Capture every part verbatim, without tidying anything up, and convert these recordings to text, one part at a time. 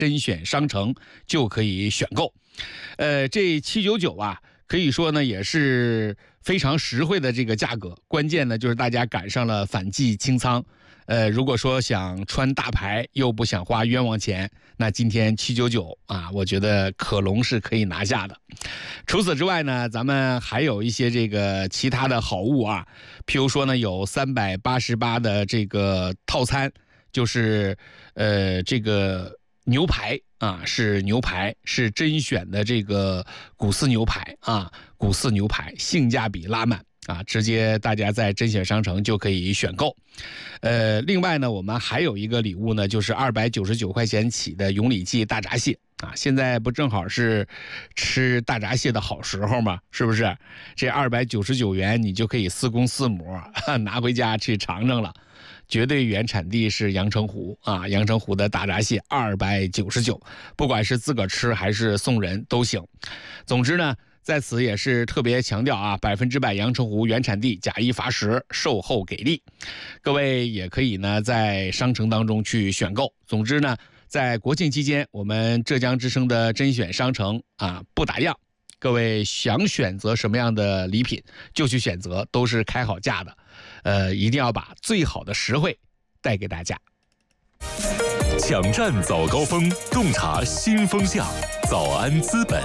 甄选商城就可以选购。呃，这七九九啊，可以说呢也是非常实惠的这个价格，关键呢就是大家赶上了反季清仓。呃，如果说想穿大牌又不想花冤枉钱，那今天七九九啊，我觉得可隆是可以拿下的。除此之外呢，咱们还有一些这个其他的好物啊，譬如说呢，有三百八十八的这个套餐，就是呃这个牛排啊，是牛排，是甄选的这个谷饲牛排啊，谷饲牛排性价比拉满。啊，直接大家在甄选商城就可以选购。呃，另外呢，我们还有一个礼物呢，就是二百九十九块钱起的永礼记大闸蟹啊。现在不正好是吃大闸蟹的好时候吗？是不是？这二百九十九元你就可以四公四母拿回家去尝尝了。绝对原产地是阳澄湖啊，阳澄湖的大闸蟹二百九十九，不管是自个儿吃还是送人都行。总之呢，在此也是特别强调啊，百分之百阳澄湖原产地，假一罚十，售后给力。各位也可以呢在商城当中去选购。总之呢，在国庆期间，我们浙江之声的甄选商城啊不打烊，各位想选择什么样的礼品就去选择，都是开好价的。呃，一定要把最好的实惠带给大家。 抢占早高峰，洞察新风向，早安资本。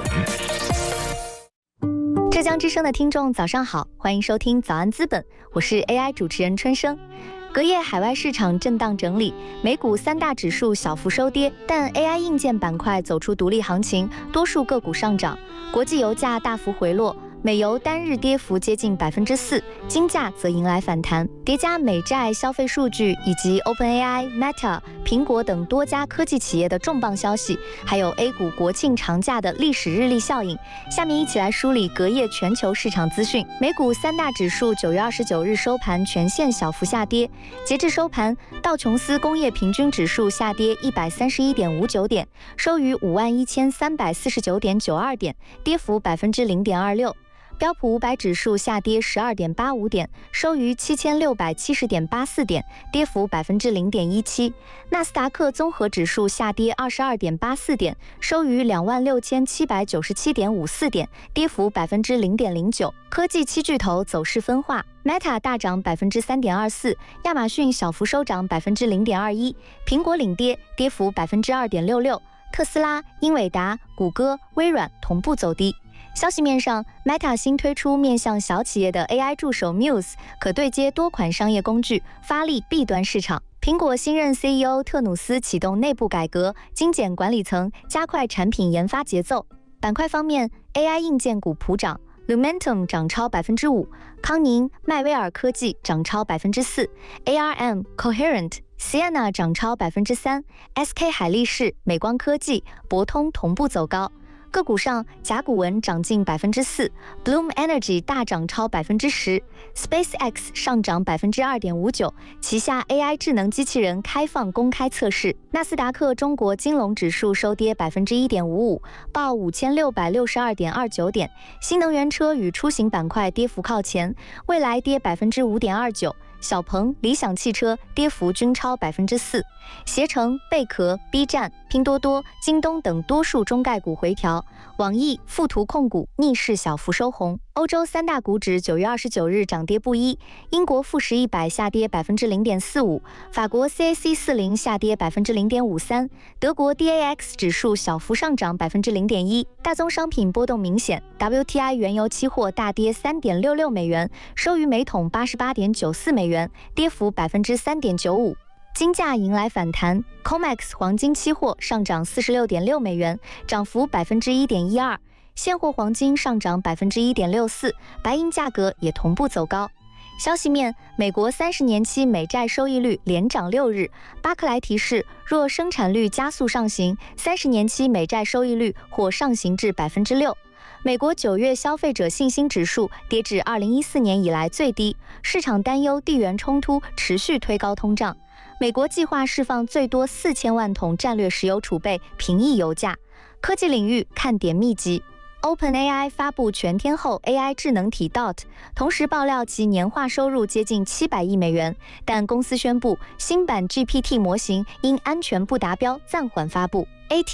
浙江之声的听众早上好，欢迎收听早安资本，我是 A I 主持人春生。隔夜海外市场震荡整理，美股三大指数小幅收跌，但 A I 硬件板块走出独立行情，多数个股上涨。国际油价大幅回落，美油单日跌幅接近百分之四，金价则迎来反弹。叠加美债、消费数据以及 OpenAI、Meta、苹果等多家科技企业的重磅消息，还有 A 股国庆长假的历史日历效应。下面一起来梳理隔夜全球市场资讯。美股三大指数九月二十九日收盘全线小幅下跌，截至收盘，道琼斯工业平均指数下跌一百三十一点五九点，收于五万一千三百四十九点九二点，跌幅百分之零点二六。标普五百指数下跌十二点八五点，收于七千六百七十点八四点，跌幅百分之零点一七。纳斯达克综合指数下跌二十二点八四点，收于两万六千七百九十七点五四点，跌幅百分之零点零九。科技七巨头走势分化 ，Meta 大涨百分之三点二四，亚马逊小幅收涨百分之零点二一，苹果领跌，跌幅百分之二点六六。特斯拉、英伟达、谷歌、微软同步走低。消息面上 ，Meta 新推出面向小企业的 A I 助手 Muse， 可对接多款商业工具，发力 B 端市场。苹果新任 C E O 特努斯启动内部改革，精简管理层，加快产品研发节奏。板块方面 ，A I 硬件股普涨 ，Lumentum 涨超百分之五，康宁、迈威尔科技涨超百分之四 ，A R M、Coherent、Ciena 涨超百分之三 ，S K 海力士、美光科技、博通同步走高。个股上，甲骨文涨近百分之四 ，Bloom Energy 大涨超百分之十 ，SpaceX 上涨百分之二点五九，旗下 A I 智能机器人开放公开测试。纳斯达克中国金融指数收跌百分之一点五五，报五千六百六十二点二九点。新能源车与出行板块跌幅靠前，蔚来跌百分之五点二九。小鹏、理想汽车跌幅均超百分之四，携程、贝壳、B 站、拼多多、京东等多数中概股回调，网易、富途控股逆势小幅收红。欧洲三大股指九月二十九日涨跌不一，英国富时一百下跌百分之零点四五，法国 C A C 四零下跌百分之零点五三，德国 D A X 指数小幅上涨百分之零点一。大宗商品波动明显 ，W T I 原油期货大跌三点六六美元，收于每桶八十八点九四美元，跌幅百分之三点九五。金价迎来反弹 ，C O M E X 黄金期货上涨四十六点六美元，涨幅百分之一点一二。现货黄金上涨百分之一点六四，白银价格也同步走高。消息面，美国三十年期美债收益率连涨六日，巴克莱提示，若生产率加速上行，三十年期美债收益率或上行至百分之六。美国九月消费者信心指数跌至二零一四年以来最低，市场担忧地缘冲突持续推高通胀。美国计划释放最多四千万桶战略石油储备，平抑油价。科技领域看点密集。OpenAI 发布全天候 A I 智能体 D O T， 同时爆料其年化收入接近七百亿美元，但公司宣布新版 G P T 模型因安全不达标暂缓发布。A T